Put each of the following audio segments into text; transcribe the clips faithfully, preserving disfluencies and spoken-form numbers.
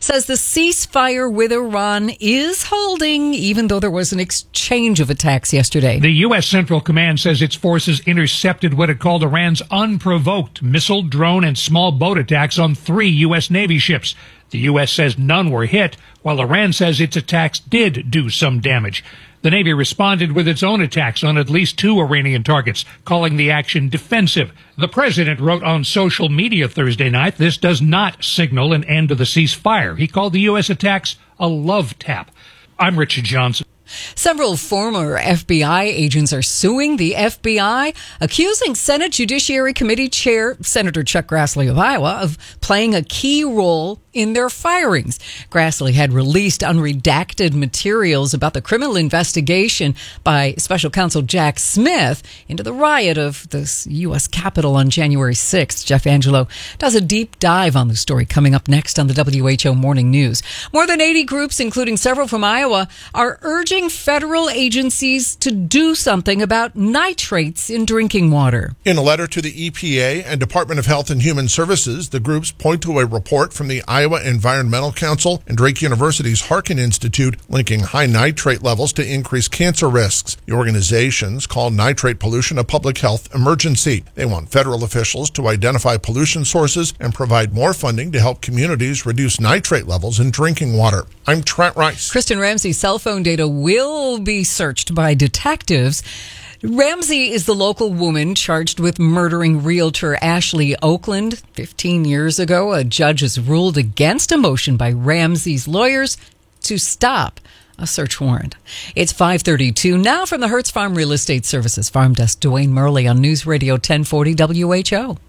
says the ceasefire with Iran is holding, even though there was an exchange of attacks yesterday. The U S. Central Command says its forces intercepted what it called Iran's unprovoked missile, drone, and small boat attacks on three U S. Navy ships. The U S says none were hit, while Iran says its attacks did do some damage. The Navy responded with its own attacks on at least two Iranian targets, calling the action defensive. The president wrote on social media Thursday night, this does not signal an end to the ceasefire. He called the U S attacks a love tap. I'm Richard Johnson. Several former F B I agents are suing the F B I, accusing Senate Judiciary Committee Chair Senator Chuck Grassley of Iowa of playing a key role in their firings. Grassley had released unredacted materials about the criminal investigation by Special Counsel Jack Smith into the riot of the U S Capitol on January sixth. Jeff Angelo does a deep dive on the story coming up next on the W H O Morning News. More than eighty groups, including several from Iowa, are urging federal agencies to do something about nitrates in drinking water. In a letter to the E P A and Department of Health and Human Services, the groups point to a report from the Iowa Environmental Council and Drake University's Harkin Institute linking high nitrate levels to increased cancer risks. The organizations call nitrate pollution a public health emergency. They want federal officials to identify pollution sources and provide more funding to help communities reduce nitrate levels in drinking water. I'm Trent Rice. Kristen Ramsey's cell phone data will be searched by detectives. Ramsey is the local woman charged with murdering realtor Ashley Oakland. Fifteen years ago, a judge has ruled against a motion by Ramsey's lawyers to stop a search warrant. It's five thirty-two now from the Hertz Farm Real Estate Services Farm Desk. Dwayne Murley on News Radio ten forty W H O.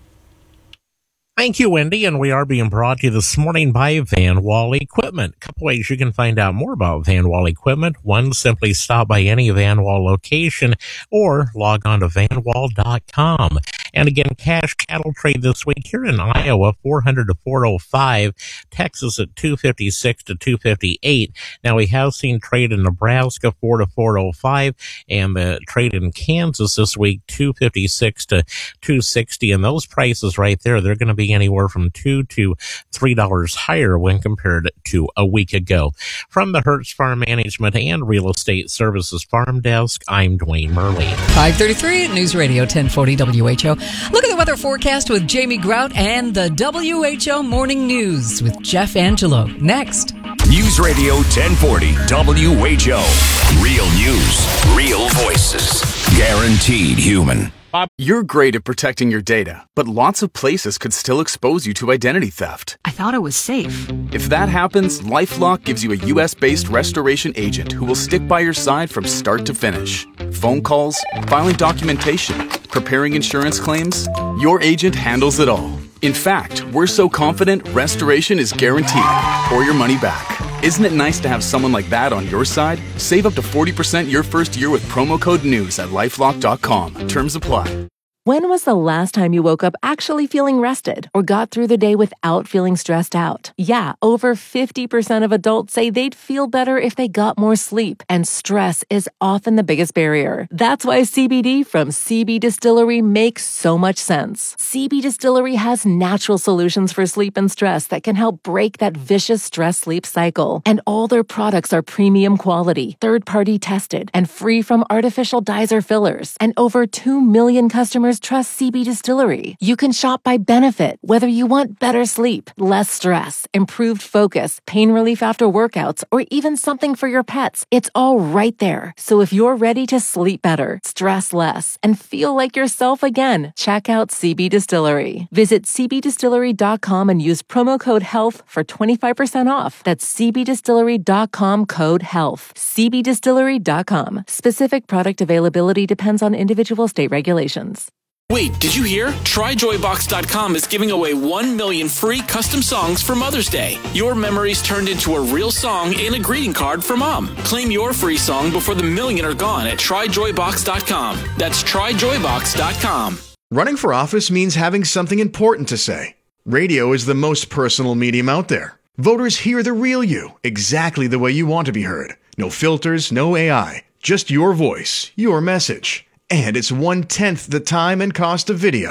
Thank you, Wendy, and we are being brought to you this morning by Van Wall Equipment. A couple ways you can find out more about Van Wall Equipment. One, simply stop by any Van Wall location or log on to van wall dot com. And again, cash cattle trade this week here in Iowa, four hundred to four oh five, Texas at two fifty-six to two fifty-eight. Now, we have seen trade in Nebraska, four to four oh five, and the trade in Kansas this week, two fifty-six to two sixty. And those prices right there, they're going to be anywhere from two to three dollars higher when compared to a week ago. From the Hertz Farm Management and Real Estate Services Farm Desk, I'm Dwayne Murley. five thirty-three at News Radio ten forty W H O. Look at the weather forecast with Jamie Grout and the W H O Morning News with Jeff Angelo. Next. News Radio ten forty W H O. Real news, real voices, guaranteed human. You're great at protecting your data, but lots of places could still expose you to identity theft. I thought it was safe. If that happens, LifeLock gives you a U S-based restoration agent who will stick by your side from start to finish. Phone calls, filing documentation, preparing insurance claims, your agent handles it all. In fact, we're so confident restoration is guaranteed or your money back. Isn't it nice to have someone like that on your side? Save up to forty percent your first year with promo code NEWS at lifelock dot com. Terms apply. When was the last time you woke up actually feeling rested or got through the day without feeling stressed out? Yeah, over fifty percent of adults say they'd feel better if they got more sleep, and stress is often the biggest barrier. That's why C B D from C B Distillery makes so much sense. C B Distillery has natural solutions for sleep and stress that can help break that vicious stress-sleep cycle. And all their products are premium quality, third-party tested, and free from artificial dyes or fillers. And over two million customers trust C B Distillery. You can shop by benefit, whether you want better sleep, less stress, improved focus, pain relief after workouts, or even something for your pets. It's all right there. So if you're ready to sleep better, stress less, and feel like yourself again, check out C B Distillery. Visit c b distillery dot com and use promo code HEALTH for twenty-five percent off. That's c b distillery dot com code HEALTH. c b distillery dot com. Specific product availability depends on individual state regulations. Wait, did you hear? try joy box dot com is giving away one million free custom songs for Mother's Day. Your memories turned into a real song and a greeting card for Mom. Claim your free song before the million are gone at try joy box dot com. That's try joy box dot com. Running for office means having something important to say. Radio is the most personal medium out there. Voters hear the real you, exactly the way you want to be heard. No filters, no A I, just your voice, your message. And it's one-tenth the time and cost of video.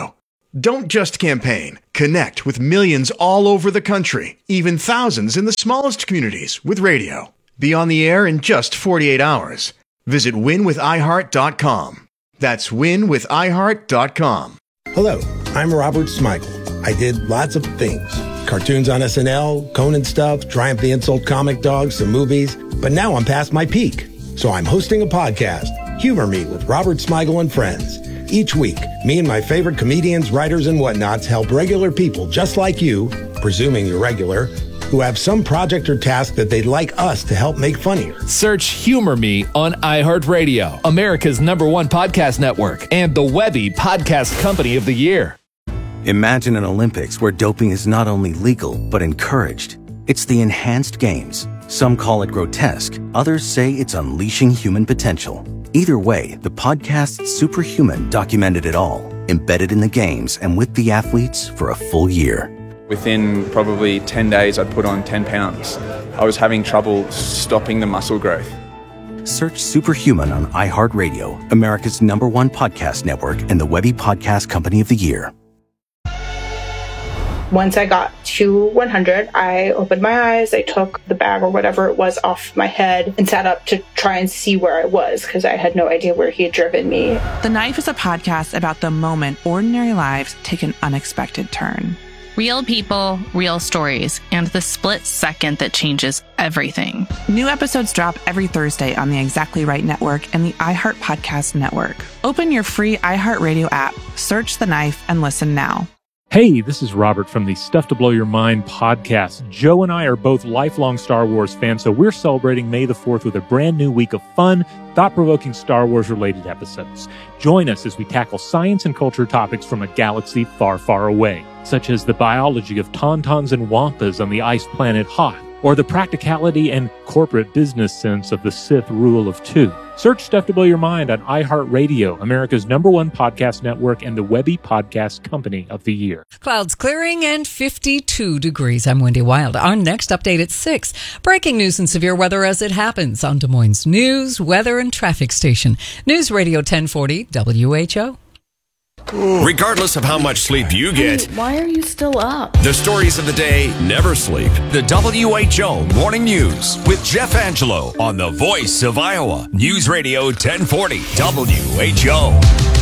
Don't just campaign. Connect with millions all over the country, even thousands in the smallest communities with radio. Be on the air in just forty-eight hours. Visit win with i heart dot com. That's win with i heart dot com. Hello, I'm Robert Smigel. I did lots of things. Cartoons on S N L, Conan stuff, Triumph the Insult comic dog, some movies. But now I'm past my peak. So I'm hosting a podcast, Humor Me with Robert Smigel and Friends. Each week, me and my favorite comedians, writers, and whatnots help regular people just like you, presuming you're regular, who have some project or task that they'd like us to help make funnier. Search Humor Me on iHeartRadio, America's number one podcast network, and the Webby Podcast Company of the Year. Imagine an Olympics where doping is not only legal, but encouraged. It's the Enhanced Games. Some call it grotesque. Others say it's unleashing human potential. Either way, the podcast Superhuman documented it all, embedded in the games and with the athletes for a full year. Within probably ten days, I'd put on ten pounds. I was having trouble stopping the muscle growth. Search Superhuman on iHeartRadio, America's number one podcast network and the Webby Podcast Company of the Year. Once I got to one hundred, I opened my eyes, I took the bag or whatever it was off my head and sat up to try and see where I was because I had no idea where he had driven me. The Knife is a podcast about the moment ordinary lives take an unexpected turn. Real people, real stories, and the split second that changes everything. New episodes drop every Thursday on the Exactly Right Network and the iHeart Podcast Network. Open your free iHeartRadio app, search The Knife, and listen now. Hey, this is Robert from the Stuff to Blow Your Mind podcast. Joe and I are both lifelong Star Wars fans, so we're celebrating May the fourth with a brand new week of fun, thought-provoking Star Wars-related episodes. Join us as we tackle science and culture topics from a galaxy far, far away, such as the biology of tauntauns and wampas on the ice planet Hoth, or the practicality and corporate business sense of the Sith rule of two. Search Stuff to Blow Your Mind on iHeartRadio, America's number one podcast network and the Webby Podcast Company of the Year. Clouds clearing and fifty-two degrees. I'm Wendy Wild. Our next update at six. Breaking news and severe weather as it happens on Des Moines News, Weather, and Traffic Station. News Radio ten forty W H O. Regardless of how much sleep you get, hey, why are you still up? The stories of the day never sleep. The W H O Morning News with Jeff Angelo on the Voice of Iowa. News Radio ten forty W H O.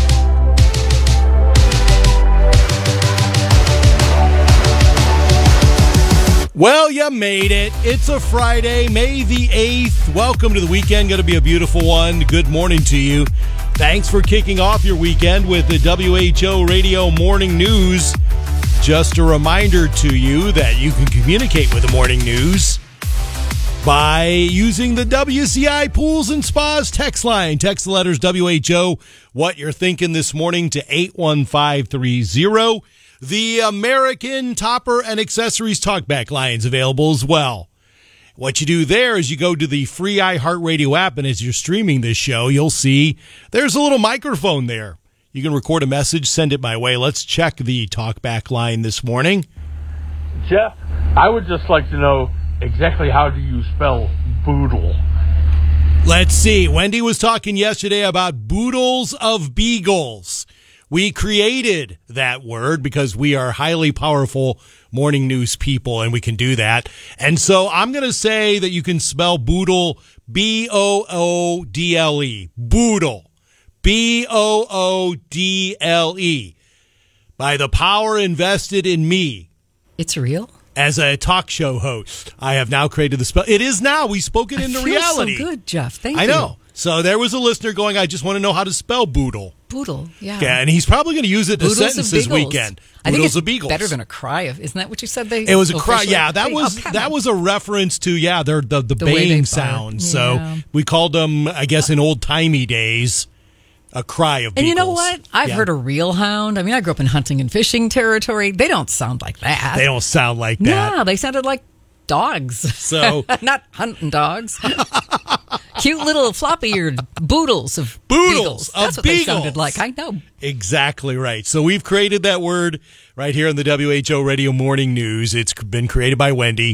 Well, you made it. It's a Friday, May the eighth. Welcome to the weekend. Going to be a beautiful one. Good morning to you. Thanks for kicking off your weekend with the W H O Radio Morning News. Just a reminder to you that you can communicate with the morning news by using the W C I Pools and Spas text line. Text the letters W H O, what you're thinking this morning, to eight one five three zero. The American Topper and Accessories Talkback line's available as well. What you do there is you go to the free iHeartRadio app, and as you're streaming this show, you'll see there's a little microphone there. You can record a message, send it my way. Let's check the talkback line this morning. Jeff, I would just like to know exactly how do you spell boodle? Let's see. Wendy was talking yesterday about boodles of beagles. We created that word because we are highly powerful morning news people, and we can do that. And so I'm going to say that you can spell boodle, B O O D L E, boodle, B O O D L E, by the power invested in me. It's real? As a talk show host, I have now created the spell. It is now. We spoke it into I feel reality. So good, Jeff. Thank I you. I know. So there was a listener going, I just want to know how to spell boodle. Boodle, yeah. Yeah, and he's probably going to use it in a sentence this weekend. I think it's of beagles. better than a cry. Of, isn't that what you said? They It was a officially? cry. Yeah, that Hey, was oh, that was a reference to yeah, they're the the, The way they baying bark. sound. Yeah. So we called them, I guess, in old timey days, a cry of beagles. And you know what? I've Yeah. heard a real hound. I mean, I grew up in hunting and fishing territory. They don't sound like that. They don't sound like that. No, they sounded like dogs. So not hunting dogs. Cute little floppy-eared boodles of Boodles beagles. of That's what beagles. they sounded like. I know. Exactly right. So we've created that word right here in the W H O Radio Morning News. It's been created by Wendy,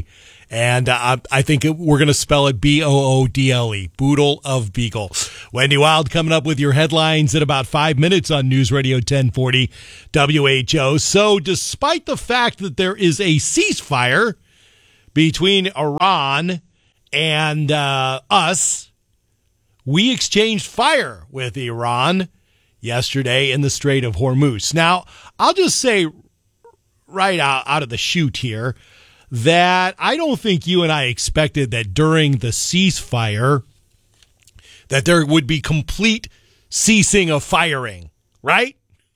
And uh, I think it, we're going to spell it B O O D L E, Boodle of Beagle. Wendy Wild coming up with your headlines in about five minutes on News Radio ten forty W H O. So despite the fact that there is a ceasefire between Iran and uh, us, we exchanged fire with Iran yesterday in the Strait of Hormuz. Now, I'll just say right out, out of the chute here that I don't think you and I expected that during the ceasefire that there would be complete ceasing of firing, right?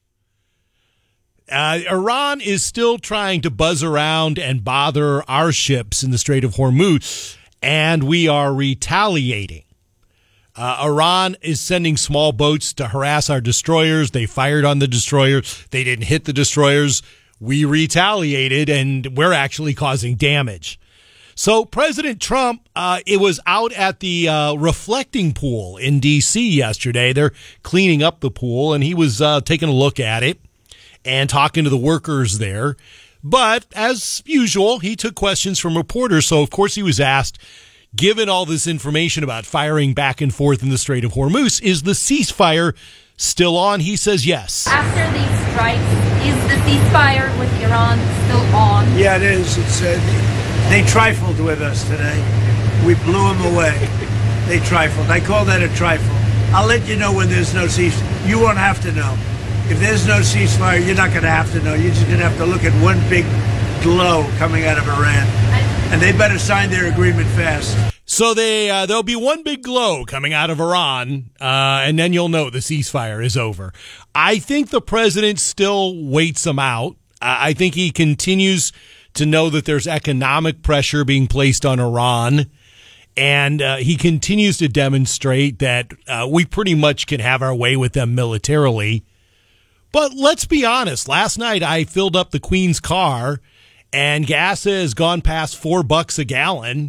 Uh, Iran is still trying to buzz around and bother our ships in the Strait of Hormuz, and we are retaliating. Uh, Iran is sending small boats to harass our destroyers. They fired on the destroyers. They didn't hit the destroyers. We retaliated, and we're actually causing damage. So President Trump, uh, it was out at the uh, reflecting pool in D C yesterday. They're cleaning up the pool, and he was uh, taking a look at it and talking to the workers there. But as usual, he took questions from reporters. So, of course, he was asked, given all this information about firing back and forth in the Strait of Hormuz, is the ceasefire still on? He says yes. After these strikes, is the ceasefire with Iran still on? Yeah, it is. It's uh, they trifled with us today. We blew them away. They trifled. I call that a trifle. I'll let you know when there's no ceasefire. You won't have to know. If there's no ceasefire, you're not going to have to know. You're just going to have to look at one big glow coming out of Iran. And they better sign their agreement fast. So they uh, there'll be one big glow coming out of Iran, uh, and then you'll know the ceasefire is over. I think the president still waits them out. Uh, I think he continues to know that there's economic pressure being placed on Iran, and uh, he continues to demonstrate that uh, we pretty much can have our way with them militarily. But let's be honest. Last night I filled up the Queen's car, and gas has gone past four bucks a gallon.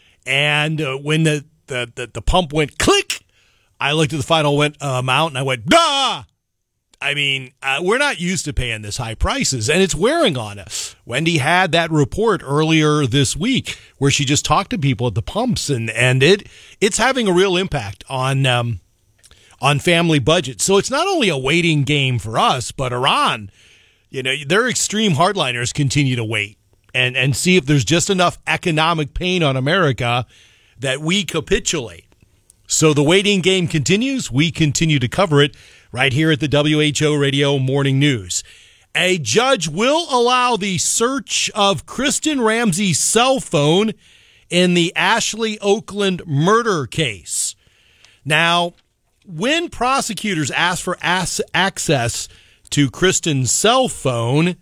And uh, when the, the, the, the pump went click, I looked at the final went, uh, amount and I went, ah! I mean, uh, we're not used to paying this high prices, and it's wearing on us. Wendy had that report earlier this week where she just talked to people at the pumps, and, and it it's having a real impact on um, on family budgets. So it's not only a waiting game for us, but Iran, you know, their extreme hardliners continue to wait. And and see if there's just enough economic pain on America that we capitulate. So the waiting game continues. We continue to cover it right here at the W H O Radio Morning News. A judge will allow the search of Kristen Ramsey's cell phone in the Ashley Oakland murder case. Now, when prosecutors asked for as- access to Kristen's cell phone,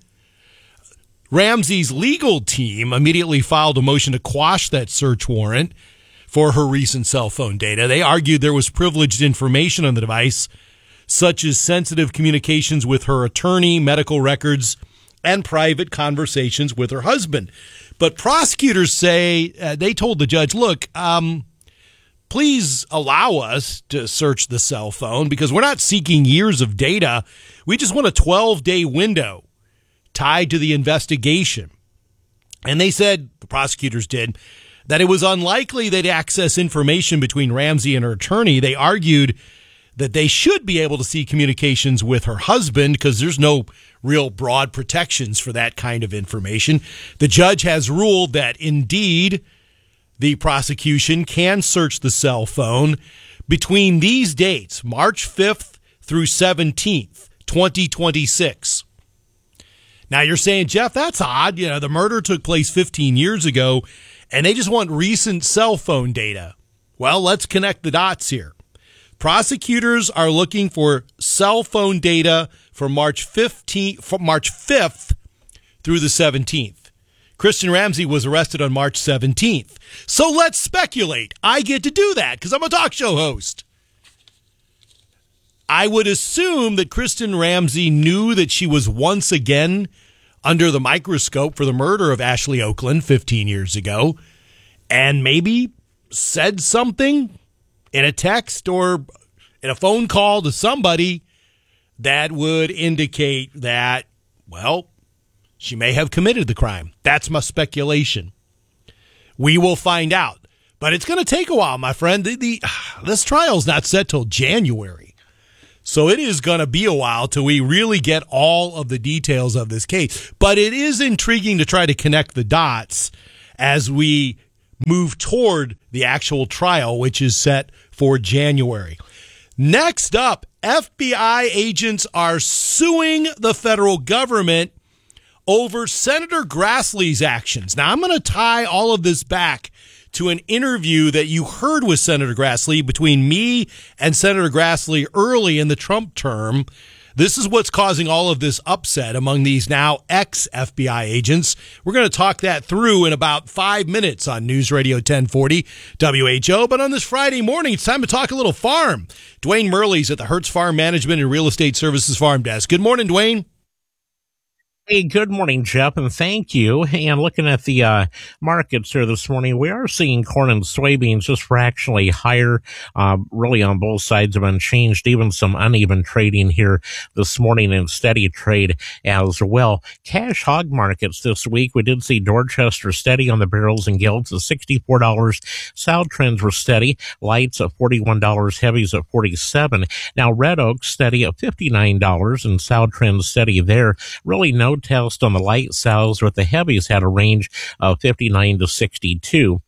Ramsey's legal team immediately filed a motion to quash that search warrant for her recent cell phone data. They argued there was privileged information on the device, such as sensitive communications with her attorney, medical records, and private conversations with her husband. But prosecutors say uh, they told the judge, look, um, please allow us to search the cell phone because we're not seeking years of data. We just want a twelve-day window tied to the investigation. And they said, the prosecutors did, that it was unlikely they'd access information between Ramsey and her attorney. They argued that they should be able to see communications with her husband because there's no real broad protections for that kind of information. The judge has ruled that indeed the prosecution can search the cell phone between these dates, March fifth through seventeenth, twenty twenty-six. Now, you're saying, Jeff, that's odd. You know, the murder took place fifteen years ago, and they just want recent cell phone data. Well, let's connect the dots here. Prosecutors are looking for cell phone data for March fifteenth, from March fifth through the seventeenth. Kristen Ramsey was arrested on March seventeenth. So let's speculate. I get to do that because I'm a talk show host. I would assume that Kristen Ramsey knew that she was once again under the microscope for the murder of Ashley Oakland fifteen years ago, and maybe said something in a text or in a phone call to somebody that would indicate that, well, she may have committed the crime. That's my speculation. We will find out. But it's going to take a while, my friend. The, the This trial's not set till January. So it is going to be a while till we really get all of the details of this case. But it is intriguing to try to connect the dots as we move toward the actual trial, which is set for January. Next up, F B I agents are suing the federal government over Senator Grassley's actions. Now, I'm going to tie all of this back to an interview that you heard with Senator Grassley between me and Senator Grassley early in the Trump term. This is what's causing all of this upset among these now ex-F B I agents. We're going to talk that through in about five minutes on News Radio ten forty W H O. But on this Friday morning, it's time to talk a little farm. Dwayne Murley's at the Hertz Farm Management and Real Estate Services Farm Desk. Good morning, Dwayne. Hey, good morning, Jeff, and thank you. And looking at the uh, markets here this morning, we are seeing corn and soybeans just fractionally higher, uh, really on both sides of unchanged, even some uneven trading here this morning and steady trade as well. Cash hog markets this week, we did see Dorchester steady on the barrels and gilts at sixty-four dollars. South trends were steady, lights at forty-one dollars, heavies at forty-seven dollars. Now, red oak steady at fifty-nine dollars and South trends steady there. Really no test on the light sows, with the heavies had a range of fifty-nine to sixty-two.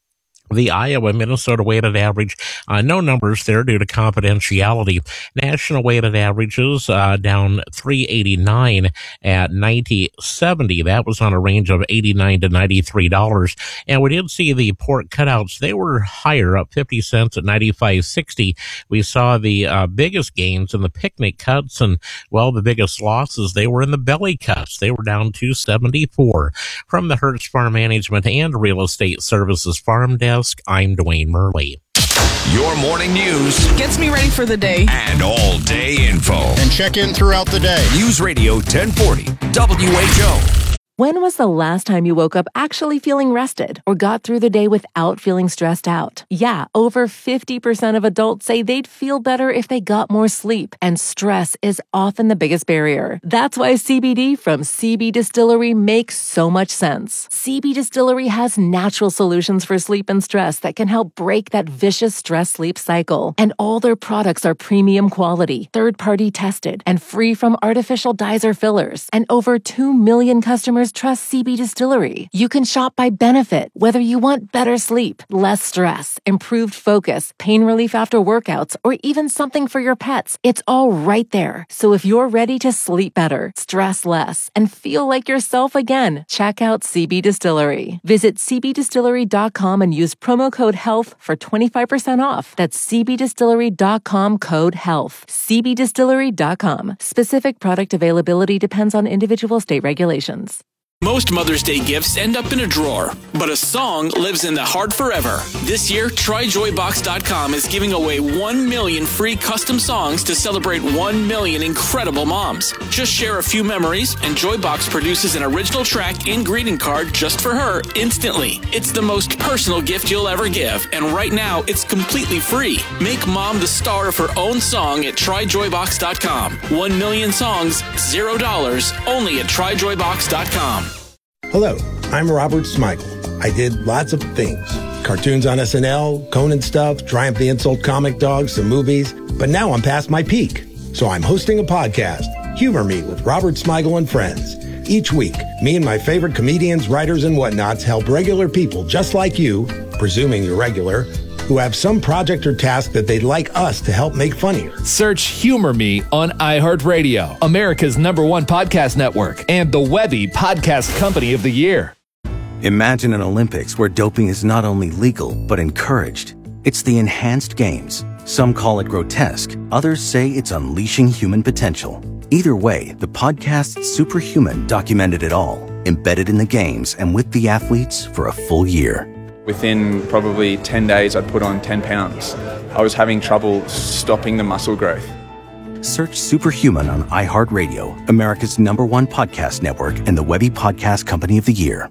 The Iowa, Minnesota weighted average, uh, no numbers there due to confidentiality. National weighted averages uh, down three eighty-nine at ninety seventy. That was on a range of eighty-nine to ninety-three dollars. And we did see the pork cutouts. They were higher, up fifty cents at ninety-five sixty. We saw the uh, biggest gains in the picnic cuts, and, well, the biggest losses, they were in the belly cuts. They were down two seventy-four. From the Hertz Farm Management and Real Estate Services Farm Desk, I'm Dwayne Murley. Your morning news Gets me ready for the day. and all day info. And check in throughout the day. News Radio ten forty W H O. When was the last time you woke up actually feeling rested or got through the day without feeling stressed out? Yeah, over fifty percent of adults say they'd feel better if they got more sleep, and stress is often the biggest barrier. That's why C B D from C B Distillery makes so much sense. C B Distillery has natural solutions for sleep and stress that can help break that vicious stress-sleep cycle. And all their products are premium quality, third-party tested, and free from artificial dyes or fillers. And over two million customers trust C B Distillery. You can shop by benefit, whether you want better sleep, less stress, improved focus, pain relief after workouts, or even something for your pets. It's all right there. So if you're ready to sleep better, stress less, and feel like yourself again, check out C B Distillery. Visit c b distillery dot com and use promo code HEALTH for twenty-five percent off. That's c b distillery dot com, code HEALTH. c b distillery dot com. Specific product availability depends on individual state regulations. Most Mother's Day gifts end up in a drawer, but a song lives in the heart forever. This year, try joy box dot com is giving away one million free custom songs to celebrate one million incredible moms. Just share a few memories, and Joybox produces an original track and greeting card just for her instantly. It's the most personal gift you'll ever give, and right now, it's completely free. Make mom the star of her own song at try joy box dot com. One million songs, zero dollars, only at try joy box dot com. Hello, I'm Robert Smigel. I did lots of things. Cartoons on S N L, Conan stuff, Triumph the Insult comic dogs, some movies. But now I'm past my peak. So I'm hosting a podcast, Humor Me with Robert Smigel and Friends. Each week, me and my favorite comedians, writers, and whatnots help regular people just like you, presuming you're regular, who have some project or task that they'd like us to help make funnier. Search Humor Me on iHeartRadio, America's number one podcast network, and the Webby Podcast Company of the Year. Imagine an Olympics where doping is not only legal, but encouraged. It's the enhanced games. Some call it grotesque. Others say it's unleashing human potential. Either way, the podcast Superhuman documented it all, embedded in the games and with the athletes for a full year. Within probably ten days, I'd put on ten pounds. I was having trouble stopping the muscle growth. Search Superhuman on iHeartRadio, America's number one podcast network, and the Webby Podcast Company of the Year.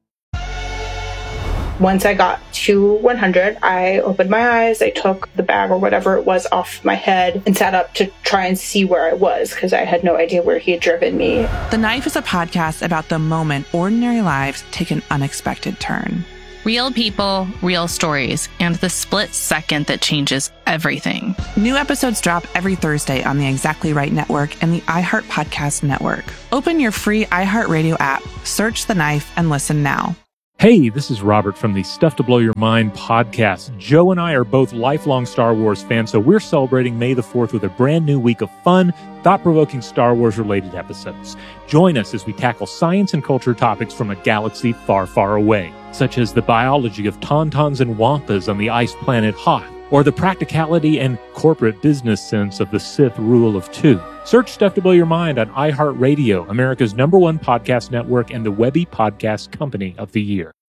Once I got to one hundred, I opened my eyes, I took the bag or whatever it was off my head and sat up to try and see where I was because I had no idea where he had driven me. The Knife is a podcast about the moment ordinary lives take an unexpected turn. Real people, real stories, and the split second that changes everything. New episodes drop every Thursday on the Exactly Right Network and the iHeart Podcast Network. Open your free iHeartRadio app, search The Knife, and listen now. Hey, this is Robert from the Stuff to Blow Your Mind podcast. Joe and I are both lifelong Star Wars fans, so we're celebrating May the fourth with a brand new week of fun, thought-provoking Star Wars-related episodes. Join us as we tackle science and culture topics from a galaxy far, far away, such as the biology of tauntauns and wampas on the ice planet Hoth, or the practicality and corporate business sense of the Sith rule of two. Search Stuff to Blow Your Mind on iHeartRadio, America's number one podcast network and the Webby Podcast Company of the Year.